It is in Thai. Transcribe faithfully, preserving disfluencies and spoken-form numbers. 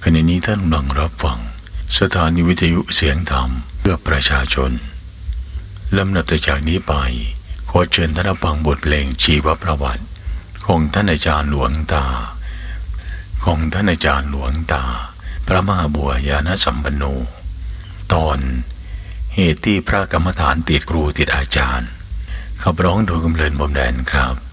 ณะนี้ท่านกำลังรับฟังสถานีวิทยุเสียงธรรมเพื่อประชาชนลำดับจากนี้ไปขอเชิญท่านรับฟังบทเพลงชีวประวัติของท่านอาจารย์หลวงตาของท่านอาจารย์หลวงตาพระมหาบัวยานสัมปันโนตอนเหตุที่พระกรรมฐานติดครูติดอาจารย์ขับร้องโดยกำเนิดบอมแดนครับ